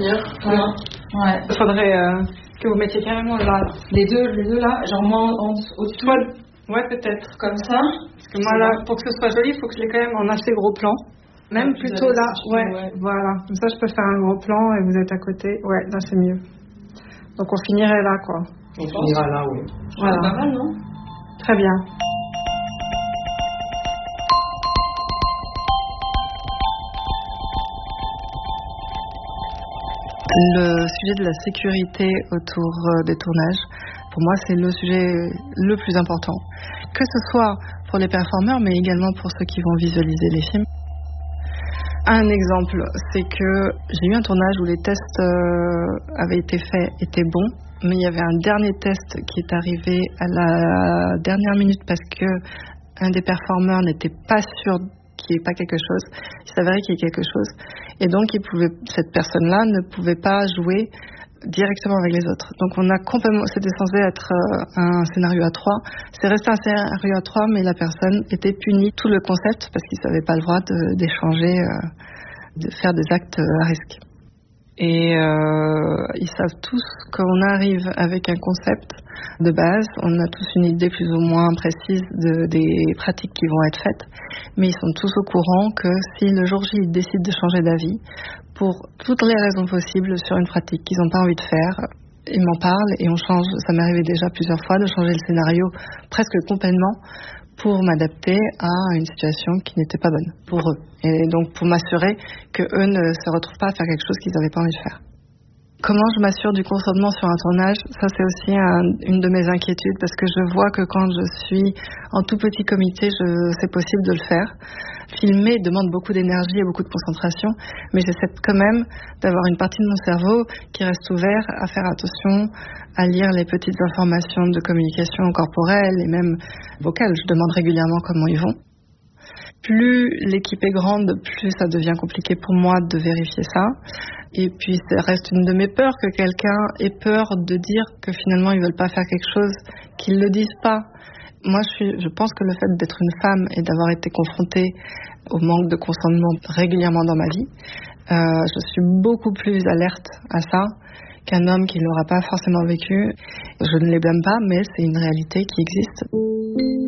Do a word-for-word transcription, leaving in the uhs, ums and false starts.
dire. Ouais. Ouais. Il faudrait euh, que vous mettiez carrément là. Les deux, les deux là, genre moi en, au-dessus. Toi, ouais, peut-être. Comme ça. Parce que moi, là, pour que ce soit joli, il faut que je l'ai quand même en assez gros plan. Même ouais, plutôt là, ouais, ouais. Voilà. Comme ça, je peux faire un gros plan et vous êtes à côté. Ouais, là, c'est mieux. Donc, on finirait là, quoi. On finira là, oui. Voilà. C'est pas mal, non? Très bien. Le sujet de la sécurité autour des tournages, pour moi, c'est le sujet le plus important. Que ce soit pour les performeurs, mais également pour ceux qui vont visualiser les films. Un exemple, c'est que j'ai eu un tournage où les tests euh, avaient été faits, étaient bons, mais il y avait un dernier test qui est arrivé à la dernière minute parce que un des performeurs n'était pas sûr qu'il n'y ait pas quelque chose. Il s'avérait qu'il y ait quelque chose. Et donc, il pouvait, cette personne-là ne pouvait pas jouer directement avec les autres. Donc, on a complètement, c'était censé être un scénario à trois. C'est resté un scénario à trois, mais la personne était punie. Tout le concept, parce qu'il n'avait pas le droit de, d'échanger, euh, de faire des actes à risque. Et euh, ils savent tous qu'on arrive avec un concept de base, on a tous une idée plus ou moins précise de, des pratiques qui vont être faites, mais ils sont tous au courant que si le jour J ils décident de changer d'avis, pour toutes les raisons possibles sur une pratique qu'ils n'ont pas envie de faire, ils m'en parlent et on change. Ça m'est arrivé déjà plusieurs fois de changer le scénario presque complètement pour m'adapter à une situation qui n'était pas bonne pour eux. Et donc pour m'assurer qu'eux ne se retrouvent pas à faire quelque chose qu'ils n'avaient pas envie de faire. Comment je m'assure du consentement sur un tournage? Ça, c'est aussi un, une de mes inquiétudes parce que je vois que quand je suis en tout petit comité, je, c'est possible de le faire. Filmer demande beaucoup d'énergie et beaucoup de concentration, mais j'essaie quand même d'avoir une partie de mon cerveau qui reste ouvert à faire attention, à lire les petites informations de communication corporelle et même vocale. Je demande régulièrement comment ils vont. Plus l'équipe est grande, plus ça devient compliqué pour moi de vérifier ça. Et puis ça reste une de mes peurs que quelqu'un ait peur de dire que finalement ils veulent pas faire quelque chose, qu'ils le disent pas. Moi je, suis, je pense que le fait d'être une femme et d'avoir été confrontée au manque de consentement régulièrement dans ma vie, euh, je suis beaucoup plus alerte à ça qu'un homme qui ne l'aura pas forcément vécu. Je ne les blâme pas, mais c'est une réalité qui existe.